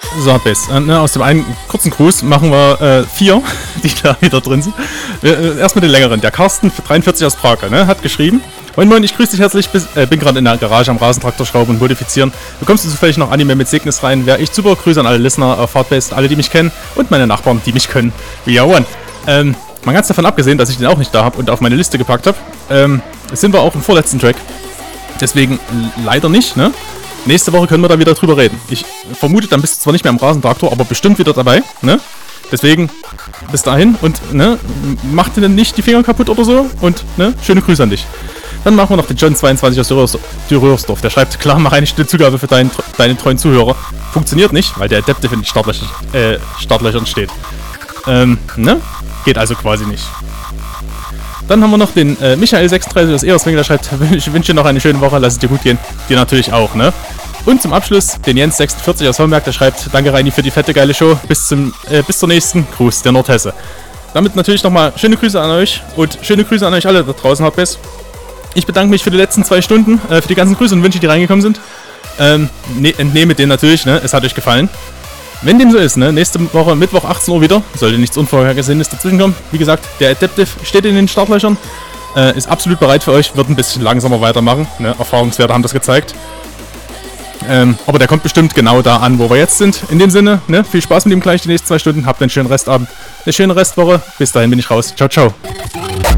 So, Base. Aus dem einen kurzen Gruß machen wir 4, die da wieder drin sind. Erstmal den längeren. Der Carsten, 43 aus Prag, ne, hat geschrieben: Moin Moin, ich grüße dich herzlich. Bin gerade in der Garage am Rasentraktor schrauben und modifizieren. Bekommst du zufällig noch Anime mit Segnis rein? Wäre echt super. Grüße an alle Listener auf Hardbase, alle, die mich kennen und meine Nachbarn, die mich können. We are one. Mal ganz davon abgesehen, dass ich den auch nicht da habe und auf meine Liste gepackt habe, sind wir auch im vorletzten Track. Deswegen leider nicht, ne? Nächste Woche können wir da wieder drüber reden. Ich vermute, dann bist du zwar nicht mehr am Rasentraktor, aber bestimmt wieder dabei, ne? Deswegen, bis dahin und, ne, mach dir denn nicht die Finger kaputt oder so und, ne, schöne Grüße an dich. Dann machen wir noch den John22 aus Dürrörsdorf. Der schreibt: Klar, mach eine stille Zugabe für deine treuen Zuhörer. Funktioniert nicht, weil der Adaptive in den Startlöchern steht. Ne? Geht also quasi nicht. Dann haben wir noch den Michael36 aus Eberswing, der schreibt: Ich wünsche dir noch eine schöne Woche, lass es dir gut gehen. Dir natürlich auch, ne? Und zum Abschluss den Jens46 aus Homberg, der schreibt: Danke Reini für die fette geile Show. Bis zur nächsten. Gruß, der Nordhesse. Damit natürlich nochmal schöne Grüße an euch und schöne Grüße an euch alle da draußen, Hardbase. Ich bedanke mich für die letzten 2 Stunden, für die ganzen Grüße und Wünsche, die reingekommen sind. Entnehme den natürlich, ne? Es hat euch gefallen. Wenn dem so ist, ne? Nächste Woche, Mittwoch, 18 Uhr wieder. Sollte nichts Unvorhergesehenes dazwischenkommen. Wie gesagt, der Adaptive steht in den Startlöchern. Ist absolut bereit für euch. Wird ein bisschen langsamer weitermachen. Ne? Erfahrungswerte haben das gezeigt. Aber der kommt bestimmt genau da an, wo wir jetzt sind. In dem Sinne, ne? Viel Spaß mit ihm gleich die nächsten 2 Stunden. Habt einen schönen Restabend. Eine schöne Restwoche. Bis dahin bin ich raus. Ciao, ciao.